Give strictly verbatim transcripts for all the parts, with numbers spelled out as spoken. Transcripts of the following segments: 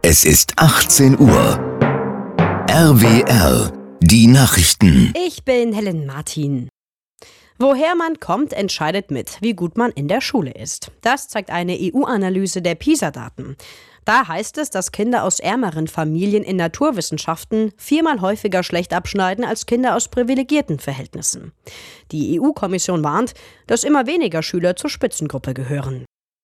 Es ist achtzehn Uhr. R W R, die Nachrichten. Ich bin Helen Martin. Woher man kommt, entscheidet mit, wie gut man in der Schule ist. Das zeigt eine E U-Analyse der PISA-Daten. Da heißt es, dass Kinder aus ärmeren Familien in Naturwissenschaften viermal häufiger schlecht abschneiden als Kinder aus privilegierten Verhältnissen. Die E U-Kommission warnt, dass immer weniger Schüler zur Spitzengruppe gehören.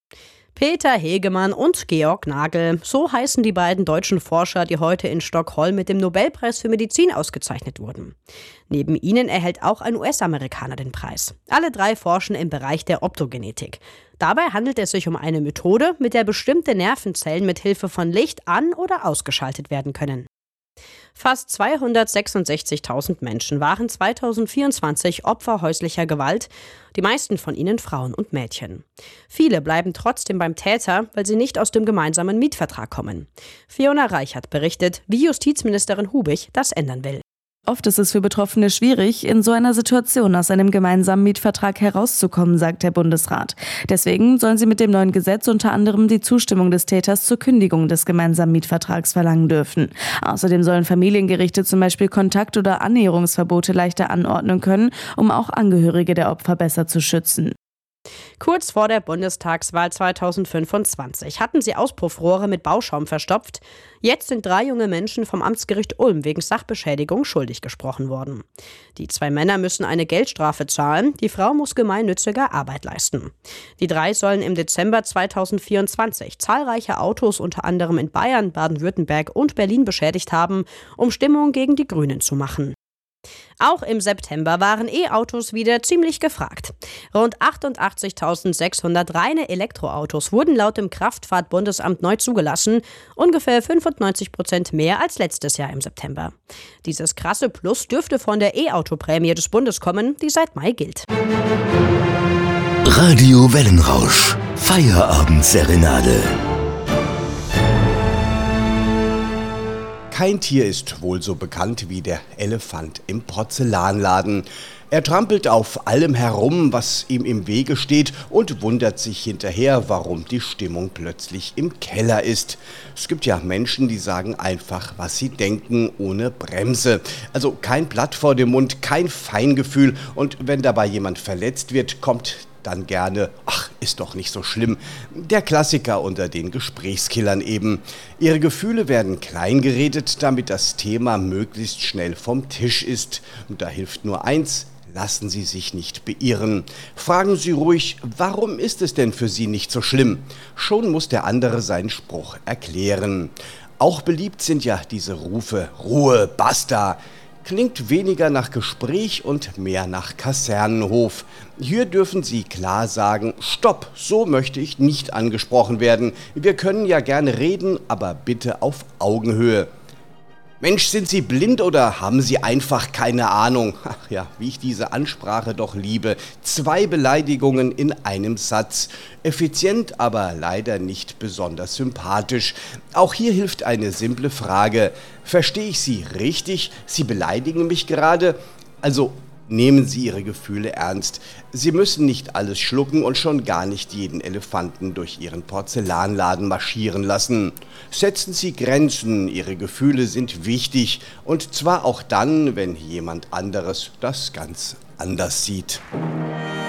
Peter Hegemann und Georg Nagel, so heißen die beiden deutschen Forscher, die heute in Stockholm mit dem Nobelpreis für Medizin ausgezeichnet wurden. Neben ihnen erhält auch ein U S-Amerikaner den Preis. Alle drei forschen im Bereich der Optogenetik. Dabei handelt es sich um eine Methode, mit der bestimmte Nervenzellen mit Hilfe von Licht an- oder ausgeschaltet werden können. Fast zweihundertsechsundsechzigtausend Menschen waren zweitausendvierundzwanzig Opfer häuslicher Gewalt, die meisten von ihnen Frauen und Mädchen. Viele bleiben trotzdem beim Täter, weil sie nicht aus dem gemeinsamen Mietvertrag kommen. Fiona Reichert berichtet, wie Justizministerin Hubig das ändern will. Oft ist es für Betroffene schwierig, in so einer Situation aus einem gemeinsamen Mietvertrag herauszukommen, sagt der Bundesrat. Deswegen sollen sie mit dem neuen Gesetz unter anderem die Zustimmung des Täters zur Kündigung des gemeinsamen Mietvertrags verlangen dürfen. Außerdem sollen Familiengerichte zum Beispiel Kontakt- oder Annäherungsverbote leichter anordnen können, um auch Angehörige der Opfer besser zu schützen. Kurz vor der Bundestagswahl zweitausendfünfundzwanzig hatten sie Auspuffrohre mit Bauschaum verstopft. Jetzt sind drei junge Menschen vom Amtsgericht Ulm wegen Sachbeschädigung schuldig gesprochen worden. Die zwei Männer müssen eine Geldstrafe zahlen, die Frau muss gemeinnützige Arbeit leisten. Die drei sollen im Dezember zweitausendvierundzwanzig zahlreiche Autos unter anderem in Bayern, Baden-Württemberg und Berlin beschädigt haben, um Stimmung gegen die Grünen zu machen. Auch im September waren E-Autos wieder ziemlich gefragt. Rund achtundachtzigtausendsechshundert reine Elektroautos wurden laut dem Kraftfahrtbundesamt neu zugelassen, ungefähr fünfundneunzig Prozent mehr als letztes Jahr im September. Dieses krasse Plus dürfte von der E-Auto-Prämie des Bundes kommen, die seit Mai gilt. Radio Wellenrausch, Feierabendserenade. Kein Tier ist wohl so bekannt wie der Elefant im Porzellanladen. Er trampelt auf allem herum, was ihm im Wege steht, und wundert sich hinterher, warum die Stimmung plötzlich im Keller ist. Es gibt ja Menschen, die sagen einfach, was sie denken, ohne Bremse. Also kein Blatt vor dem Mund, kein Feingefühl, und wenn dabei jemand verletzt wird, kommt dann gerne, ach, ist doch nicht so schlimm. Der Klassiker unter den Gesprächskillern eben. Ihre Gefühle werden kleingeredet, damit das Thema möglichst schnell vom Tisch ist. Und da hilft nur eins: lassen Sie sich nicht beirren. Fragen Sie ruhig, warum ist es denn für Sie nicht so schlimm? Schon muss der andere seinen Spruch erklären. Auch beliebt sind ja diese Rufe: Ruhe, basta. Klingt weniger nach Gespräch und mehr nach Kasernenhof. Hier dürfen Sie klar sagen: Stopp, so möchte ich nicht angesprochen werden. Wir können ja gerne reden, aber bitte auf Augenhöhe. Mensch, sind Sie blind oder haben Sie einfach keine Ahnung? Ach ja, wie ich diese Ansprache doch liebe. Zwei Beleidigungen in einem Satz. Effizient, aber leider nicht besonders sympathisch. Auch hier hilft eine simple Frage: Verstehe ich Sie richtig? Sie beleidigen mich gerade? Also nehmen Sie Ihre Gefühle ernst. Sie müssen nicht alles schlucken und schon gar nicht jeden Elefanten durch Ihren Porzellanladen marschieren lassen. Setzen Sie Grenzen, Ihre Gefühle sind wichtig, und zwar auch dann, wenn jemand anderes das ganz anders sieht.